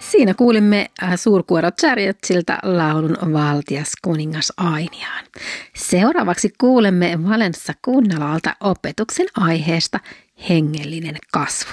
Siinä kuulimme suurkuoro Chariotsilta laulun Valtias kuningas Ainiaan. Seuraavaksi kuulemme Valenssa Kunnalalta opetuksen aiheesta hengellinen kasvu.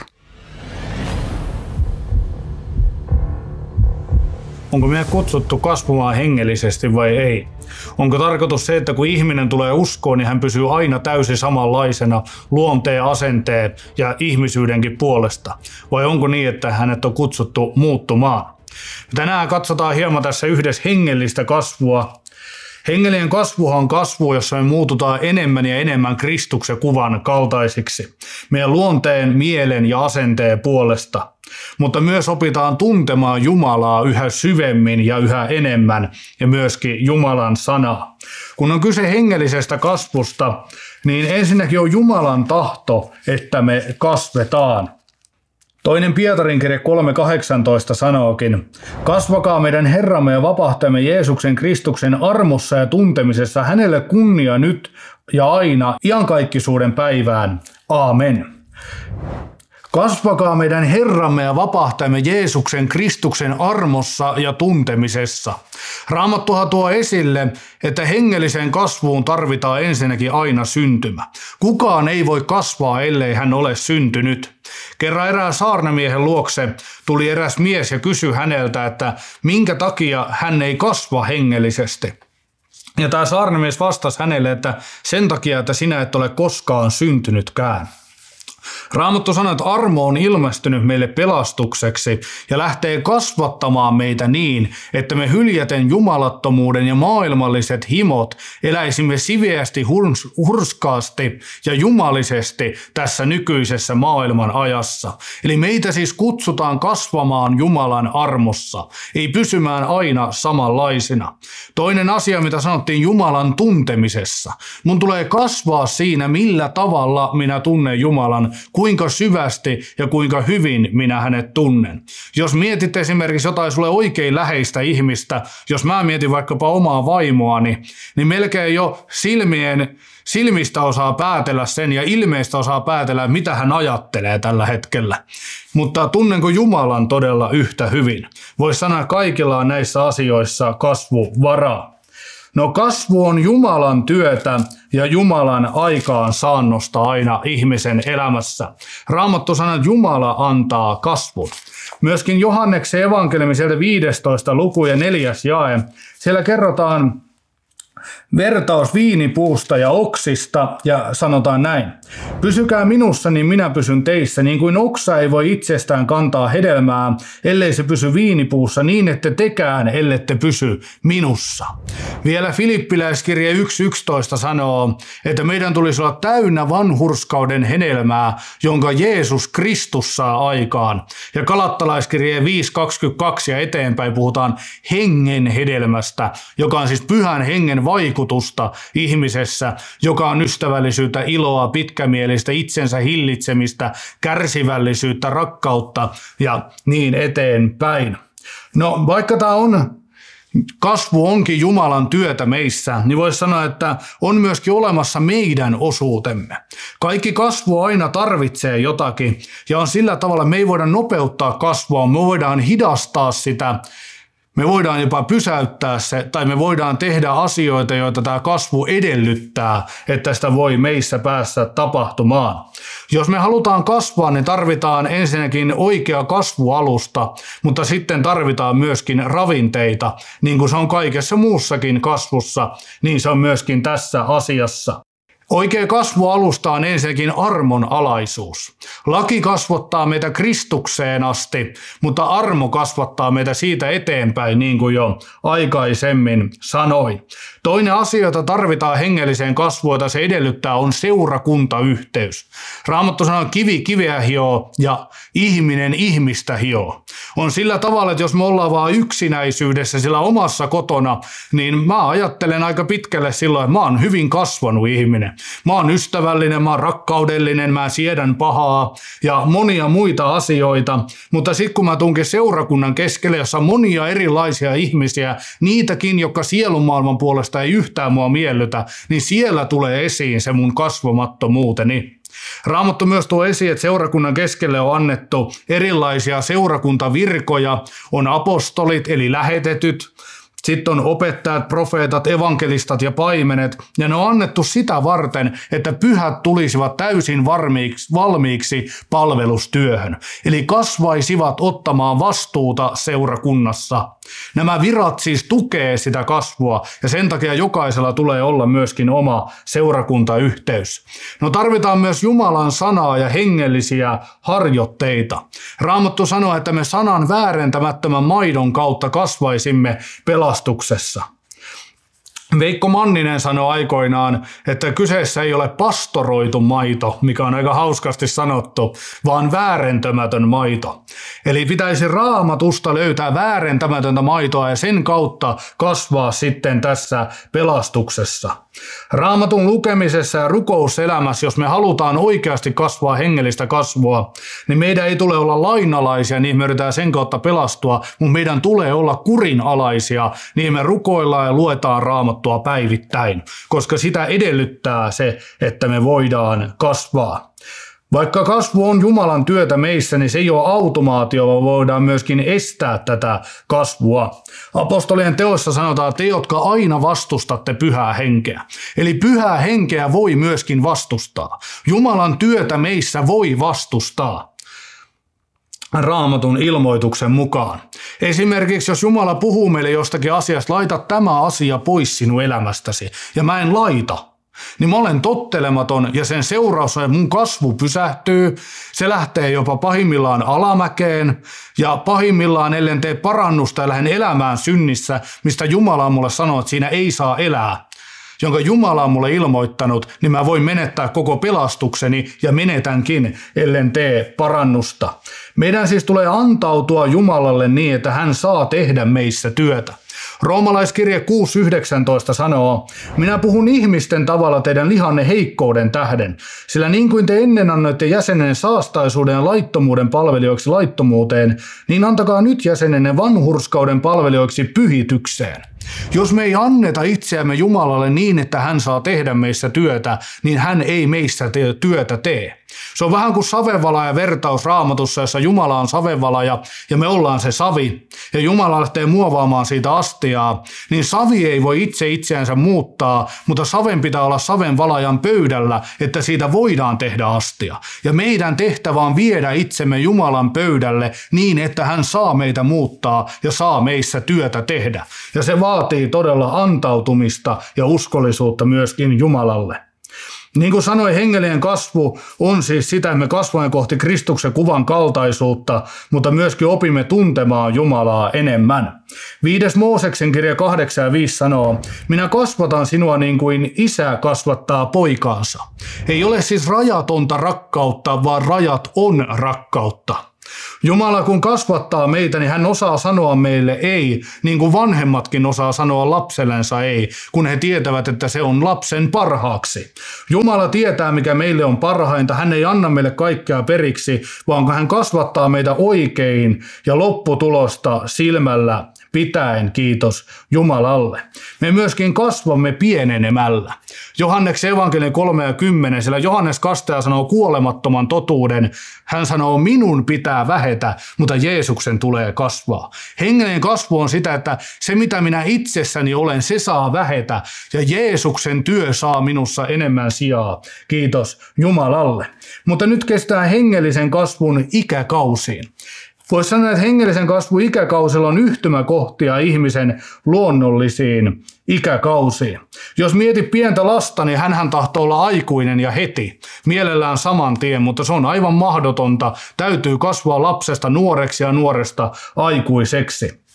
Onko meidät kutsuttu kasvamaan hengellisesti vai ei? Onko tarkoitus se, että kun ihminen tulee uskoon, niin hän pysyy aina täysin samanlaisena luonteen, asenteen ja ihmisyydenkin puolesta? Vai onko niin, että hänet on kutsuttu muuttumaan? Tänään katsotaan hieman tässä yhdessä hengellistä kasvua. Hengellinen kasvuhan on kasvu, jossa me muututaan enemmän ja enemmän Kristuksen kuvan kaltaisiksi. Meidän luonteen, mielen ja asenteen puolesta. Mutta myös opitaan tuntemaan Jumalaa yhä syvemmin ja yhä enemmän ja myöskin Jumalan sanaa. Kun on kyse hengellisestä kasvusta, niin ensinnäkin on Jumalan tahto, että me kasvetaan. Toinen Pietarin kirje 3.18 sanookin, kasvakaa meidän Herramme ja vapahtajamme Jeesuksen Kristuksen armossa ja tuntemisessa hänelle kunnia nyt ja aina iankaikkisuuden päivään. Aamen. Kasvakaa meidän Herramme ja vapahtajamme Jeesuksen Kristuksen armossa ja tuntemisessa. Raamattuhan tuo esille, että hengelliseen kasvuun tarvitaan ensinnäkin aina syntymä. Kukaan ei voi kasvaa, ellei hän ole syntynyt. Kerran erään saarnamiehen luokse tuli eräs mies ja kysyi häneltä, että minkä takia hän ei kasva hengellisesti. Ja tämä saarnamies vastasi hänelle, että sen takia, että sinä et ole koskaan syntynytkään. Raamattu sanoo, että armo on ilmestynyt meille pelastukseksi ja lähtee kasvattamaan meitä niin, että me hyljäten jumalattomuuden ja maailmalliset himot eläisimme siveästi, hurskaasti ja jumalisesti tässä nykyisessä maailman ajassa. Eli meitä siis kutsutaan kasvamaan Jumalan armossa, ei pysymään aina samanlaisina. Toinen asia, mitä sanottiin Jumalan tuntemisessa. Mun tulee kasvaa siinä, millä tavalla minä tunnen Jumalan, kuinka syvästi ja kuinka hyvin minä hänet tunnen. Jos mietit esimerkiksi jotain sulle oikein läheistä ihmistä, jos mä mietin vaikkapa omaa vaimoani, niin melkein jo silmistä osaa päätellä sen ja ilmeistä osaa päätellä, mitä hän ajattelee tällä hetkellä. Mutta tunnenko Jumalan todella yhtä hyvin? Voisi sanoa, kaikilla on näissä asioissa kasvuvaraa. No kasvu on Jumalan työtä ja Jumalan aikaansaannosta aina ihmisen elämässä. Raamattu sanoo, että Jumala antaa kasvun. Myöskin Johanneksen evankeliumi sieltä 15. luku ja 4. jae. Siellä kerrotaan vertaus viinipuusta ja oksista ja sanotaan näin. Pysykää minussa, niin minä pysyn teissä, niin kuin oksa ei voi itsestään kantaa hedelmää, ellei se pysy viinipuussa, niin ette tekään, ellette pysy minussa. Vielä Filippiläiskirje 1.11 sanoo, että meidän tulisi olla täynnä vanhurskauden hedelmää, jonka Jeesus Kristus saa aikaan. Ja Galattalaiskirje 5.22 ja eteenpäin puhutaan hengen hedelmästä, joka on siis pyhän hengen vaikutusta ihmisessä, joka on ystävällisyyttä, iloa, pitkämielistä, itsensä hillitsemistä, kärsivällisyyttä, rakkautta ja niin eteenpäin. No vaikka tämä kasvu onkin Jumalan työtä meissä, niin voisi sanoa, että on myöskin olemassa meidän osuutemme. Kaikki kasvu aina tarvitsee jotakin ja on sillä tavalla, että me ei voida nopeuttaa kasvua, me voidaan hidastaa sitä. Me voidaan jopa pysäyttää se, tai me voidaan tehdä asioita, joita tämä kasvu edellyttää, että sitä voi meissä päässä tapahtumaan. Jos me halutaan kasvaa, niin tarvitaan ensinnäkin oikea kasvualusta, mutta sitten tarvitaan myöskin ravinteita. Niin kuin se on kaikessa muussakin kasvussa, niin se on myöskin tässä asiassa. Oikea kasvualusta on ensinnäkin armon alaisuus. Laki kasvattaa meitä Kristukseen asti, mutta armo kasvattaa meitä siitä eteenpäin, niin kuin jo aikaisemmin sanoin. Toinen asia, jota tarvitaan hengelliseen kasvuun, jota se edellyttää, on seurakuntayhteys. Raamattu sanoo, kivi kiveä hioo ja ihminen ihmistä hioo. On sillä tavalla, että jos me ollaan vaan yksinäisyydessä sillä omassa kotona, niin mä ajattelen aika pitkälle silloin, että mä oon hyvin kasvanut ihminen. Mä oon ystävällinen, mä oon rakkaudellinen, mä siedän pahaa ja monia muita asioita. Mutta sitten kun mä tunkin seurakunnan keskelle, jossa on monia erilaisia ihmisiä, niitäkin, jotka sielunmaailman puolesta ei yhtään mua miellytä, niin siellä tulee esiin se mun kasvamattomuuteni. Raamattu myös tuo esiin, että seurakunnan keskelle on annettu erilaisia seurakuntavirkoja, on apostolit eli lähetetyt, sitten on opettajat, profeetat, evankelistat ja paimenet, ja ne on annettu sitä varten, että pyhät tulisivat täysin valmiiksi palvelustyöhön. Eli kasvaisivat ottamaan vastuuta seurakunnassa. Nämä virat siis tukee sitä kasvua, ja sen takia jokaisella tulee olla myöskin oma seurakuntayhteys. No tarvitaan myös Jumalan sanaa ja hengellisiä harjoitteita. Raamattu sanoo, että me sanan väärentämättömän maidon kautta kasvaisimme pelastuksessa. Veikko Manninen sanoi aikoinaan, että kyseessä ei ole pastoroitu maito, mikä on aika hauskasti sanottu, vaan väärentämätön maito. Eli pitäisi Raamatusta löytää väärentämätöntä maitoa ja sen kautta kasvaa sitten tässä pelastuksessa. Raamatun lukemisessa ja rukouselämässä, jos me halutaan oikeasti kasvaa hengellistä kasvua, niin meidän ei tule olla lainalaisia, niin me yritetään sen kautta pelastua, mutta meidän tulee olla kurinalaisia, niin me rukoillaan ja luetaan Raamattua päivittäin, koska sitä edellyttää se, että me voidaan kasvaa. Vaikka kasvu on Jumalan työtä meissä, niin se ei ole automaatio, vaan voidaan myöskin estää tätä kasvua. Apostolien teoissa sanotaan, te, jotka aina vastustatte pyhää henkeä. Eli pyhää henkeä voi myöskin vastustaa. Jumalan työtä meissä voi vastustaa. Raamatun ilmoituksen mukaan. Esimerkiksi jos Jumala puhuu meille jostakin asiasta, laita tämä asia pois sinun elämästäsi, ja mä en laita, niin mä olen tottelematon ja sen seuraus on, että mun kasvu pysähtyy, se lähtee jopa pahimmillaan alamäkeen ja pahimmillaan ellen tee parannusta ja lähden elämään synnissä, mistä Jumala on mulle sanonut, että siinä ei saa elää, jonka Jumala on mulle ilmoittanut, niin mä voin menettää koko pelastukseni ja menetänkin, ellen tee parannusta. Meidän siis tulee antautua Jumalalle niin, että hän saa tehdä meissä työtä. Roomalaiskirje 6.19 sanoo, minä puhun ihmisten tavalla teidän lihanne heikkouden tähden, sillä niin kuin te ennen annoitte jäsenen saastaisuuden ja laittomuuden palvelijoiksi laittomuuteen, niin antakaa nyt jäsenenne vanhurskauden palvelijoiksi pyhitykseen. Jos me ei anneta itseämme Jumalalle niin, että hän saa tehdä meissä työtä, niin hän ei meissä työtä tee. Se on vähän kuin savenvalaja vertaus Raamatussa, jossa Jumala on savenvalaja ja me ollaan se savi. Ja Jumala lähtee muovaamaan siitä astiaa, niin savi ei voi itseänsä muuttaa, mutta saven pitää olla savenvalajan pöydällä, että siitä voidaan tehdä astia. Ja meidän tehtävä on viedä itsemme Jumalan pöydälle niin, että hän saa meitä muuttaa ja saa meissä työtä tehdä. Ja se vaatii todella antautumista ja uskollisuutta myöskin Jumalalle. Niin kuin sanoin, hengellinen kasvu on siis sitä, että me kasvamme kohti Kristuksen kuvan kaltaisuutta, mutta myöskin opimme tuntemaan Jumalaa enemmän. 5. Mooseksen kirja 8:5 sanoo, minä kasvatan sinua niin kuin isä kasvattaa poikaansa. Ei ole siis rajatonta rakkautta, vaan rajat on rakkautta. Jumala kun kasvattaa meitä, niin hän osaa sanoa meille ei, niin kuin vanhemmatkin osaa sanoa lapsellensa ei, kun he tietävät, että se on lapsen parhaaksi. Jumala tietää, mikä meille on parhainta. Hän ei anna meille kaikkea periksi, vaan hän kasvattaa meitä oikein ja lopputulosta silmällä pitäen, kiitos Jumalalle. Me myöskin kasvamme pienenemällä. Johanneksen evankeliumi 3:10, sillä Johannes Kastaja sanoo kuolemattoman totuuden. Hän sanoo, minun pitää vähetä, mutta Jeesuksen tulee kasvaa. Hengellinen kasvu on sitä, että se mitä minä itsessäni olen, se saa vähetä ja Jeesuksen työ saa minussa enemmän sijaa. Kiitos Jumalalle. Mutta nyt kestää hengellisen kasvun ikäkausiin. Voisi sanoa, että hengellisen kasvun ikäkausilla on yhtymäkohtia ihmisen luonnollisiin ikäkausiin. Jos mietit pientä lasta, niin hänhän tahtoo olla aikuinen ja heti, mielellään saman tien, mutta se on aivan mahdotonta. Täytyy kasvaa lapsesta nuoreksi ja nuoresta aikuiseksi.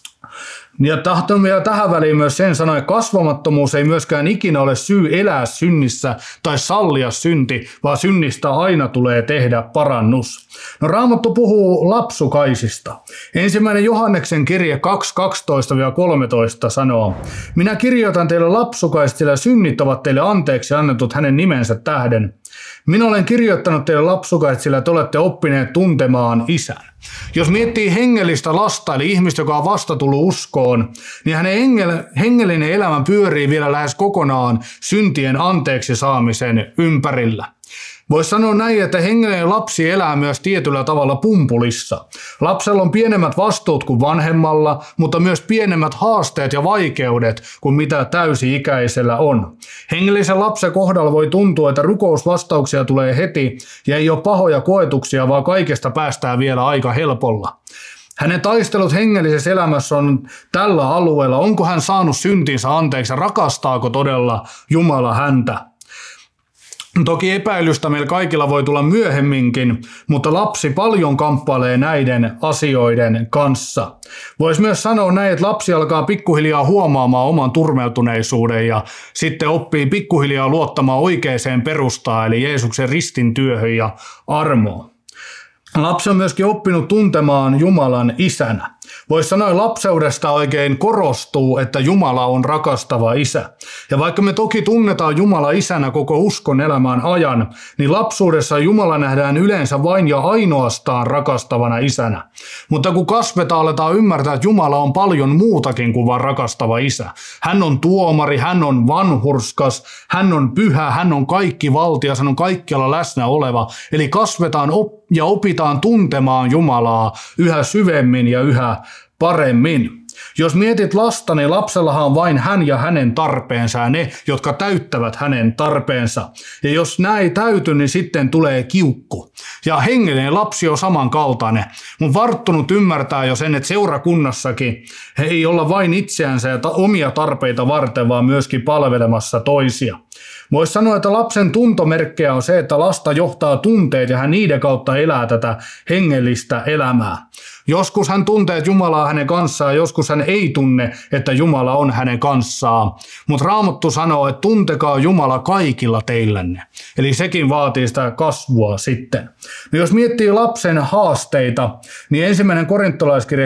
Ja tahdon vielä tähän väliin myös sen sanoa, että kasvamattomuus ei myöskään ikinä ole syy elää synnissä tai sallia synti, vaan synnistä aina tulee tehdä parannus. No Raamattu puhuu lapsukaisista. 1. Johanneksen kirje 2:12-13 sanoo, minä kirjoitan teille lapsukaiset, sillä synnit ovat teille anteeksi annetut hänen nimensä tähden. Minä olen kirjoittanut teille lapsukaiset, sillä te olette oppineet tuntemaan isän. Jos miettii hengellistä lasta, eli ihmistä, joka on vasta tullut uskoon, niin hänen hengellinen elämä pyörii vielä lähes kokonaan syntien anteeksi saamisen ympärillä. Voisi sanoa näin, että hengellinen lapsi elää myös tietyllä tavalla pumpulissa. Lapsella on pienemmät vastuut kuin vanhemmalla, mutta myös pienemmät haasteet ja vaikeudet kuin mitä täysi-ikäisellä on. Hengellisen lapsen kohdalla voi tuntua, että rukousvastauksia tulee heti ja ei ole pahoja koetuksia, vaan kaikesta päästään vielä aika helpolla. Hänen taistelut hengellisessä elämässä on tällä alueella. Onko hän saanut syntinsä anteeksi ja rakastaako todella Jumala häntä? Toki epäilystä meillä kaikilla voi tulla myöhemminkin, mutta lapsi paljon kamppailee näiden asioiden kanssa. Voisi myös sanoa näin, että lapsi alkaa pikkuhiljaa huomaamaan oman turmeltuneisuuden ja sitten oppii pikkuhiljaa luottamaan oikeaan perustaan, eli Jeesuksen ristin työhön ja armoon. Lapsi on myöskin oppinut tuntemaan Jumalan isänä. Voisi sanoa, että lapseudesta oikein korostuu, että Jumala on rakastava isä. Ja vaikka me toki tunnetaan Jumala isänä koko uskon elämän ajan, niin lapsuudessa Jumala nähdään yleensä vain ja ainoastaan rakastavana isänä. Mutta kun kasvetaan, aletaan ymmärtää, että Jumala on paljon muutakin kuin vain rakastava isä. Hän on tuomari, hän on vanhurskas, hän on pyhä, hän on kaikkivaltias, hän on kaikkialla läsnä oleva. Eli kasvetaan ja opitaan tuntemaan Jumalaa yhä syvemmin ja yhä paremmin. Jos mietit lasta, niin lapsellahan on vain hän ja hänen tarpeensa ja ne, jotka täyttävät hänen tarpeensa. Ja jos nämä ei täyty, niin sitten tulee kiukku. Ja hengellinen lapsi on samankaltainen. Mun varttunut ymmärtää jo sen, että seurakunnassakin he ei olla vain itseänsä ja omia tarpeita varten, vaan myöskin palvelemassa toisia. Voisi sanoa, että lapsen tuntomerkkejä on se, että lasta johtaa tunteet ja hän niiden kautta elää tätä hengellistä elämää. Joskus hän tuntee, että Jumala on hänen kanssaan, joskus hän ei tunne, että Jumala on hänen kanssaan. Mutta Raamattu sanoo, että tuntekaa Jumala kaikilla teillänne. Eli sekin vaatii sitä kasvua sitten. No jos miettii lapsen haasteita, niin 1. Korintolaiskirje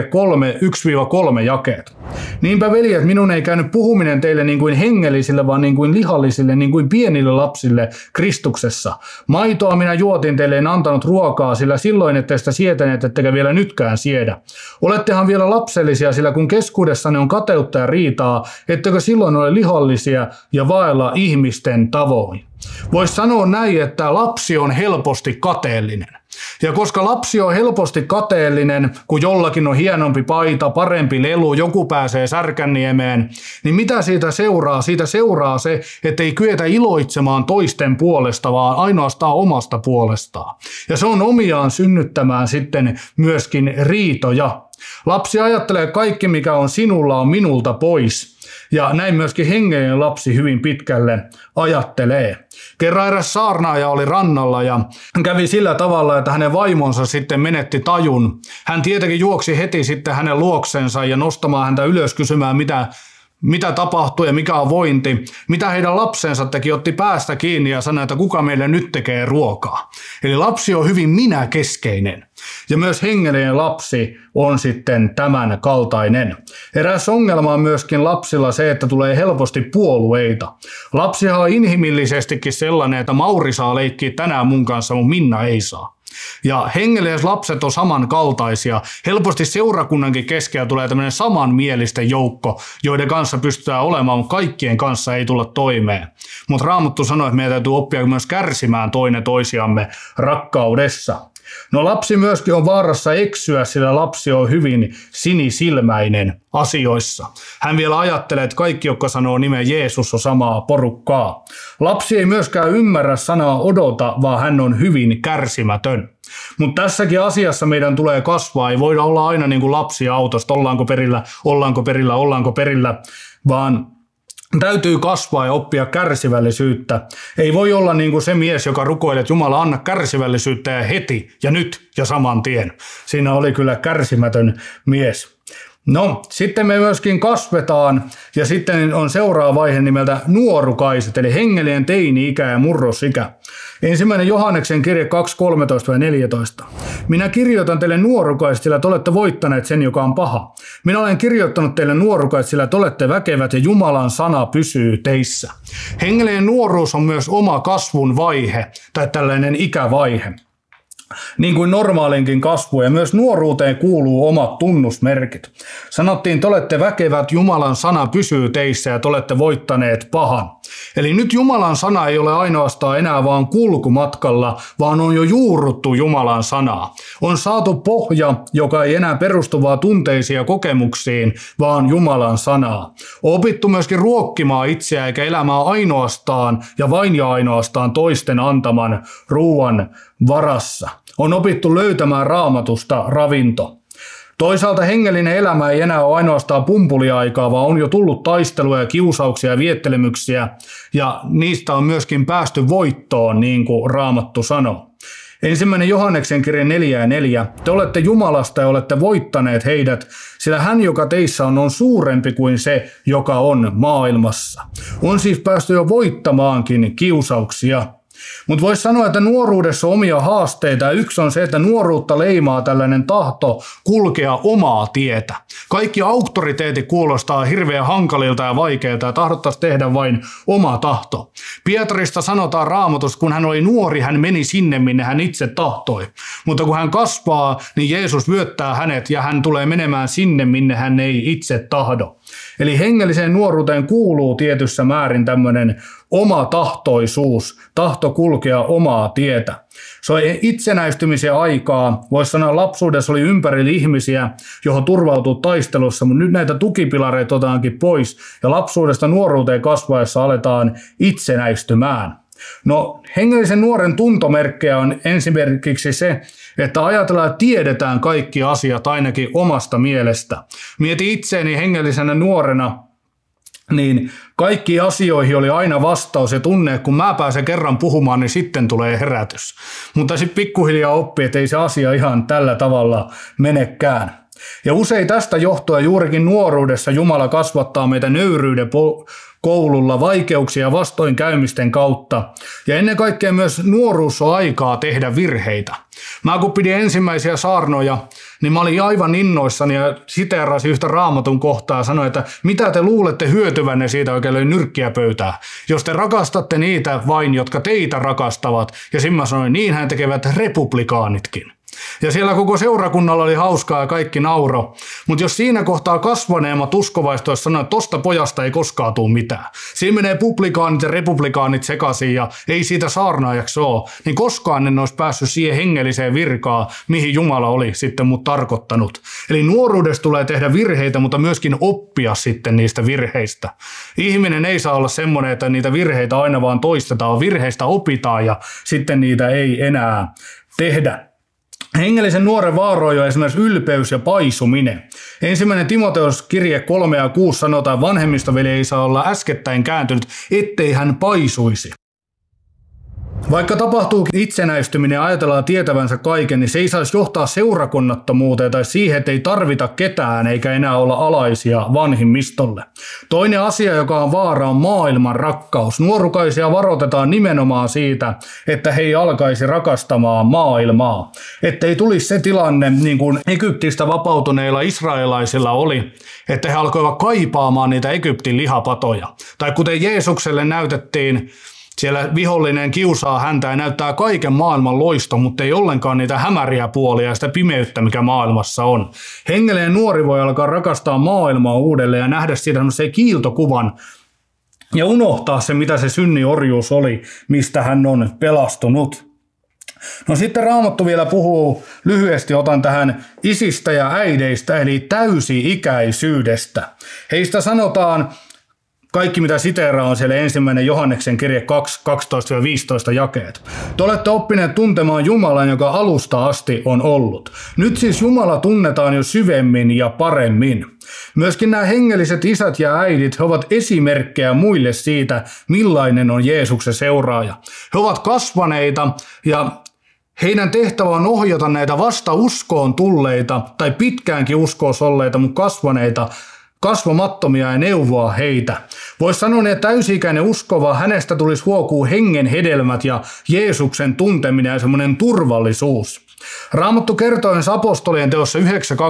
1-3 jakeet. Niinpä veljet, minun ei käynyt puhuminen teille niin kuin hengellisille, vaan niin kuin lihallisille, niin kuin pienille lapsille Kristuksessa. Maitoa minä juotin teille, en antanut ruokaa, sillä silloin ette sitä sietäneet, ettekä vielä nytkään siedä. Olettehan vielä lapsellisia, sillä kun keskuudessanne on kateutta ja riitaa, ettekö silloin ole lihallisia ja vaella ihmisten tavoin. Voisi sanoa näin, että lapsi on helposti kateellinen. Ja koska lapsi on helposti kateellinen, kun jollakin on hienompi paita, parempi lelu, joku pääsee Särkänniemeen, niin mitä siitä seuraa? Siitä seuraa se, että ei kyetä iloitsemaan toisten puolesta, vaan ainoastaan omasta puolestaan. Ja se on omiaan synnyttämään sitten myöskin riitoja. Lapsi ajattelee, että kaikki mikä on sinulla on minulta pois. Ja näin myöskin hengellinen lapsi hyvin pitkälle ajattelee. Kerran eräs saarnaaja oli rannalla ja kävi sillä tavalla, että hänen vaimonsa sitten menetti tajun. Hän tietenkin juoksi heti sitten hänen luoksensa ja nostamaan häntä ylös kysymään, mitä tapahtui ja mikä on vointi. Mitä heidän lapsensa teki, otti päästä kiinni ja sanoi, että kuka meille nyt tekee ruokaa. Eli lapsi on hyvin minäkeskeinen. Ja myös hengellinen lapsi on sitten tämän kaltainen. Eräs ongelma on myöskin lapsilla se, että tulee helposti puolueita. Lapsihan on inhimillisestikin sellainen, että Mauri saa leikkiä tänään mun kanssa, mutta Minna ei saa. Ja hengelliset lapset on samankaltaisia. Helposti seurakunnankin keskellä tulee tämmöinen samanmielisten joukko, joiden kanssa pystytään olemaan, mutta kaikkien kanssa ei tulla toimeen. Mutta Raamattu sanoo, että meidän täytyy oppia myös kärsimään toinen toisiamme rakkaudessa. No lapsi myöskin on vaarassa eksyä, sillä lapsi on hyvin sinisilmäinen asioissa. Hän vielä ajattelee, että kaikki, jotka sanoo nimen Jeesus, on samaa porukkaa. Lapsi ei myöskään ymmärrä sanaa odota, vaan hän on hyvin kärsimätön. Mutta tässäkin asiassa meidän tulee kasvaa. Ei voida olla aina niin kuin lapsi autosta, ollaanko perillä, vaan täytyy kasvaa ja oppia kärsivällisyyttä. Ei voi olla niin kuin se mies, joka rukoilee, että Jumala anna kärsivällisyyttä ja heti ja nyt ja saman tien. Siinä oli kyllä kärsimätön mies. No, sitten me myöskin kasvetaan ja sitten on seuraava vaihe nimeltä nuorukaiset, eli hengellinen teini-ikä ja murrosikä. 1. Johanneksen kirje 2.13-14. Minä kirjoitan teille nuorukaiset, sillä te olette voittaneet sen, joka on paha. Minä olen kirjoittanut teille nuorukaiset, sillä te olette väkevät ja Jumalan sana pysyy teissä. Hengellinen nuoruus on myös oma kasvun vaihe tai tällainen ikävaihe. Niin kuin normaalinkin kasvu ja myös nuoruuteen kuuluu omat tunnusmerkit. Sanottiin, te olette väkevät, Jumalan sana pysyy teissä ja te olette voittaneet pahan. Eli nyt Jumalan sana ei ole ainoastaan enää vaan kulkumatkalla, vaan on jo juurruttu Jumalan sanaa. On saatu pohja, joka ei enää perustu vaan tunteisiin ja kokemuksiin, vaan Jumalan sanaa. On opittu myöskin ruokkimaan itseä eikä elämää ainoastaan ja vain ja ainoastaan toisten antaman ruoan varassa. On opittu löytämään Raamatusta ravinto. Toisaalta hengellinen elämä ei enää ole ainoastaan pumpuliaikaa, vaan on jo tullut taisteluja, kiusauksia ja viettelemyksiä, ja niistä on myöskin päästy voittoon, niin kuin Raamattu sanoo. 1. Johanneksen kirja 4:4. Te olette Jumalasta ja olette voittaneet heidät, sillä hän, joka teissä on suurempi kuin se, joka on maailmassa. On siis päästy jo voittamaankin kiusauksia. Mutta voisi sanoa, että nuoruudessa on omia haasteita. Yksi on se, että nuoruutta leimaa tällainen tahto kulkea omaa tietä. Kaikki auktoriteetit kuulostaa hirveän hankalilta ja vaikeilta ja tahdottaisiin tehdä vain oma tahto. Pietarista sanotaan Raamatussa, kun hän oli nuori, hän meni sinne, minne hän itse tahtoi. Mutta kun hän kasvaa, niin Jeesus vyöttää hänet ja hän tulee menemään sinne, minne hän ei itse tahdo. Eli hengelliseen nuoruuteen kuuluu tietyssä määrin tämmöinen oma tahtoisuus, tahto kulkea omaa tietä. Se on itsenäistymisen aikaa. Voisi sanoa, lapsuudessa oli ympärillä ihmisiä, johon turvautuu taistelussa, mutta nyt näitä tukipilareita otetaankin pois ja lapsuudesta nuoruuteen kasvaessa aletaan itsenäistymään. No, hengellisen nuoren tuntomerkkejä on esimerkiksi se, että ajatellaan, että tiedetään kaikki asiat ainakin omasta mielestä. Mieti itseäni hengellisenä nuorena, niin kaikki asioihin oli aina vastaus ja tunne, että kun mä pääsen kerran puhumaan, niin sitten tulee herätys. Mutta sitten pikkuhiljaa oppii, että ei se asia ihan tällä tavalla menekään. Ja usein tästä johtuen juurikin nuoruudessa Jumala kasvattaa meitä nöyryyden koululla vaikeuksia ja vastoinkäymisten kautta. Ja ennen kaikkea myös nuoruus on aikaa tehdä virheitä. Mä kun pidin ensimmäisiä saarnoja, niin mä olin aivan innoissani ja siteerasin yhtä Raamatun kohtaa ja sanoin, että mitä te luulette hyötyvänne siitä, oikein löi nyrkkiä pöytää. Jos te rakastatte niitä vain, jotka teitä rakastavat. Ja siinä mä sanoin, niinhän tekevät republikaanitkin. Ja siellä koko seurakunnalla oli hauskaa ja kaikki nauro. Mutta jos siinä kohtaa kasvaneemmat uskovaiset olisi sanonut, että tosta pojasta ei koskaan tule mitään. Siinä menee publikaanit ja republikaanit sekaisin ja ei siitä saarnaajaksi ole. Niin koskaan en olisi päässyt siihen hengelliseen virkaan, mihin Jumala oli sitten mut tarkoittanut. Eli nuoruudessa tulee tehdä virheitä, mutta myöskin oppia sitten niistä virheistä. Ihminen ei saa olla semmoinen, että niitä virheitä aina vaan toistetaan. Virheistä opitaan ja sitten niitä ei enää tehdä. Hengellisen nuoren vaaroja on esimerkiksi ylpeys ja paisuminen. 1. Timoteus kirje 3:6 sanotaan, vanhemmistoveli ei saa olla äskettäin kääntynyt, ettei hän paisuisi. Vaikka tapahtuukin itsenäistyminen ja ajatellaan tietävänsä kaiken, niin se ei saisi johtaa seurakunnattomuuteen tai siihen, että ei tarvita ketään eikä enää olla alaisia vanhimmistolle. Toinen asia, joka on vaara, on maailman rakkaus. Nuorukaisia varoitetaan nimenomaan siitä, että he ei alkaisi rakastamaan maailmaa. Että ei tulisi se tilanne, niin kuin Egyptistä vapautuneilla israelaisilla oli, että he alkoivat kaipaamaan niitä Egyptin lihapatoja. Tai kuten Jeesukselle näytettiin, siellä vihollinen kiusaa häntä ja näyttää kaiken maailman loisto, mutta ei ollenkaan niitä hämäriä puolia ja sitä pimeyttä, mikä maailmassa on. Hengellinen nuori voi alkaa rakastaa maailmaa uudelleen ja nähdä siitä semmoisen kiiltokuvan ja unohtaa se, mitä se synniorjuus oli, mistä hän on pelastunut. No sitten Raamattu vielä puhuu, lyhyesti otan tähän isistä ja äideistä, eli täysi-ikäisyydestä. Heistä sanotaan, kaikki mitä siteeraa on siellä 1. Johanneksen kirje 2, 12-15 jakeet. Te olette oppineet tuntemaan Jumalan, joka alusta asti on ollut. Nyt siis Jumala tunnetaan jo syvemmin ja paremmin. Myöskin nämä hengelliset isät ja äidit, he ovat esimerkkejä muille siitä, millainen on Jeesuksen seuraaja. He ovat kasvaneita ja heidän tehtävä on ohjata näitä vasta uskoon tulleita tai pitkäänkin uskoos olleita, mutta kasvamattomia ja neuvoa heitä. Voisi sanoa, että täysi-ikäinen uskova, hänestä tulisi huokuu hengen hedelmät ja Jeesuksen tunteminen ja semmoinen turvallisuus. Raamattu kertoo apostolien teossa 9.27,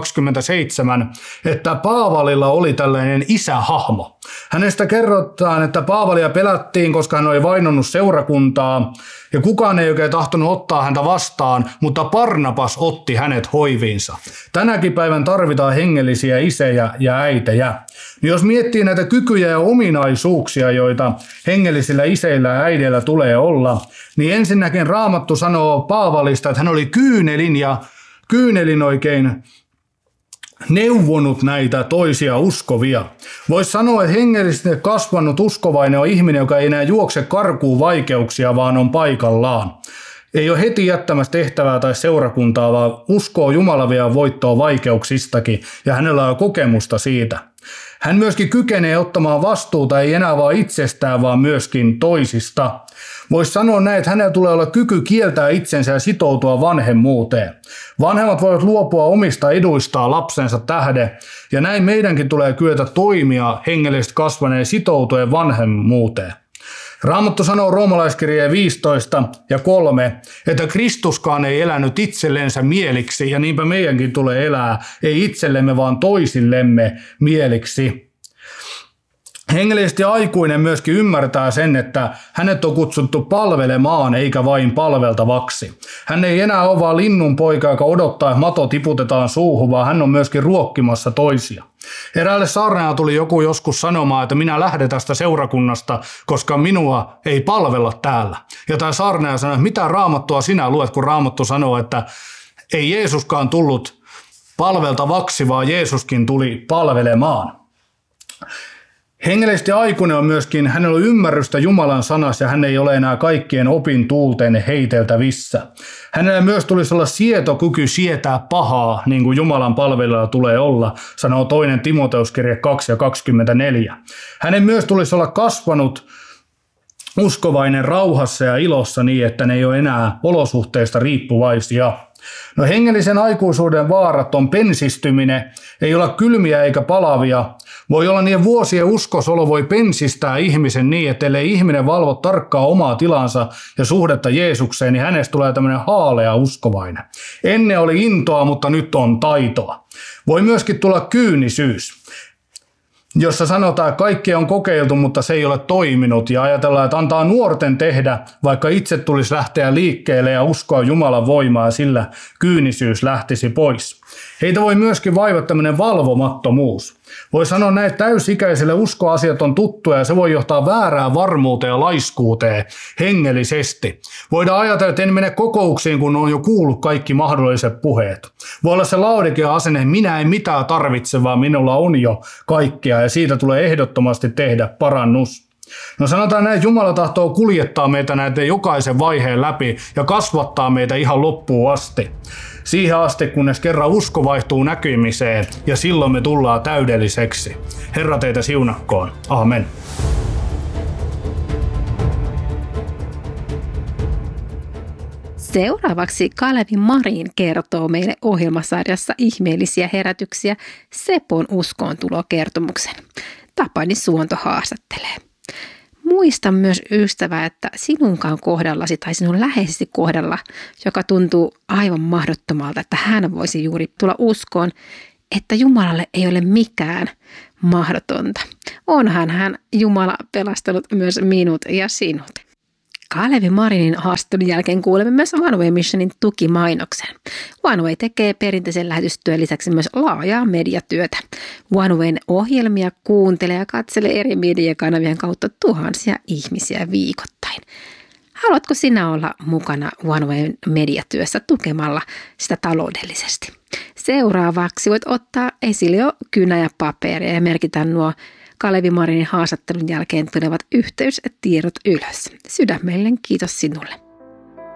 että Paavalilla oli tällainen isähahmo. Hänestä kerrotaan, että Paavalia pelättiin, koska hän oli vainonnut seurakuntaa ja kukaan ei oikein tahtonut ottaa häntä vastaan, mutta Barnabas otti hänet hoiviinsa. Tänäkin päivän tarvitaan hengellisiä isejä ja äitejä. Jos miettii näitä kykyjä ja ominaisuuksia, joita hengellisillä iseillä ja äideillä tulee olla, niin ensinnäkin Raamattu sanoo Paavalista, että hän oli kyynelin oikein neuvonut näitä toisia uskovia. Voisi sanoa, että hengellisesti kasvanut uskovainen on ihminen, joka ei enää juokse karkuun vaikeuksia, vaan on paikallaan. Ei ole heti jättämässä tehtävää tai seurakuntaa, vaan uskoo Jumala vie voittoa vaikeuksistakin ja hänellä on kokemusta siitä. Hän myöskin kykenee ottamaan vastuuta ei enää vaan itsestään, vaan myöskin toisista. Voisi sanoa näin, että hänellä tulee olla kyky kieltää itsensä ja sitoutua vanhemmuuteen. Vanhemmat voivat luopua omista eduistaan lapsensa tähden, ja näin meidänkin tulee kyetä toimia hengellisesti kasvaneen sitoutuen vanhemmuuteen. Raamattu sanoo roomalaiskirjeen 15:3, että Kristuskaan ei elänyt itsellensä mieliksi, ja niinpä meidänkin tulee elää, ei itsellemme vaan toisillemme mieliksi. Hengellisesti aikuinen myöskin ymmärtää sen, että hänet on kutsuttu palvelemaan eikä vain palveltavaksi. Hän ei enää ole vaan linnunpoika, joka odottaa, että mato tiputetaan suuhun, vaan hän on myöskin ruokkimassa toisia. Eräälle saarnaajalle tuli joku joskus sanomaan, että minä lähden tästä seurakunnasta, koska minua ei palvella täällä. Ja tämä saarnaaja sanoi, että mitä Raamattua sinä luet, kun Raamattu sanoo, että ei Jeesuskaan tullut palveltavaksi, vaan Jeesuskin tuli palvelemaan. Hengellisesti aikuinen on myöskin, hänellä on ymmärrystä Jumalan sanassa ja hän ei ole enää kaikkien opin tuulten heiteltävissä. Hänellä myös tulisi olla sietokyky sietää pahaa, niin kuin Jumalan palvelijalla tulee olla, sanoo 2. Timoteuskirje 2:24. Hänen myös tulisi olla kasvanut uskovainen rauhassa ja ilossa niin, että ne ei ole enää olosuhteista riippuvaisia. No hengellisen aikuisuuden vaarat on pensistyminen, ei olla kylmiä eikä palavia. Voi olla niin vuosien uskosolo voi pensistää ihmisen niin, että ellei ihminen valvo tarkkaa omaa tilansa ja suhdetta Jeesukseen, niin hänestä tulee tämmöinen haalea uskovainen. Ennen oli intoa, mutta nyt on taitoa. Voi myöskin tulla kyynisyys, jossa sanotaan, että kaikkea on kokeiltu, mutta se ei ole toiminut ja ajatellaan, että antaa nuorten tehdä, vaikka itse tulisi lähteä liikkeelle ja uskoa Jumalan voimaa ja sillä kyynisyys lähtisi pois. Heitä voi myöskin vaivata tämmöinen valvomattomuus. Voi sanoa näin, että täysikäiselle uskoasiat on tuttuja ja se voi johtaa väärään varmuuteen ja laiskuuteen hengellisesti. Voidaan ajatella, että en mene kokouksiin, kun on jo kuullut kaikki mahdolliset puheet. Voi olla se Laodikian asenne, että minä en mitään tarvitse, vaan minulla on jo kaikkea ja siitä tulee ehdottomasti tehdä parannus. No sanotaan näin, että Jumala tahtoo kuljettaa meitä näitä jokaisen vaiheen läpi ja kasvattaa meitä ihan loppuun asti. Siihen asti, kunnes kerran usko vaihtuu näkymiseen ja silloin me tullaan täydelliseksi. Herra teitä siunakkoon. Amen. Seuraavaksi Kalevi Marin kertoo meille ohjelmasarjassa ihmeellisiä herätyksiä Sepon uskoontulokertomuksen. Tapani Suonto haastattelee. Muista myös ystävä, että sinunkaan kohdallasi tai sinun läheisesti kohdalla, joka tuntuu aivan mahdottomalta, että hän voisi juuri tulla uskoon, että Jumalalle ei ole mikään mahdotonta. Onhan hän Jumala pelastanut myös minut ja sinut. Kalevi Marinin haastattelun jälkeen kuulemme myös One Way Missionin tukimainoksen. One Way tekee perinteisen lähetystyön lisäksi myös laajaa mediatyötä. One Wayn ohjelmia kuuntelee ja katselee eri mediakanavien kautta tuhansia ihmisiä viikoittain. Haluatko sinä olla mukana One Wayn mediatyössä tukemalla sitä taloudellisesti? Seuraavaksi voit ottaa esille jo kynä ja paperia ja merkitä nuo Kalevi Marinin haastattelun jälkeen tulevat yhteystiedot ylös. Sydämellinen kiitos sinulle.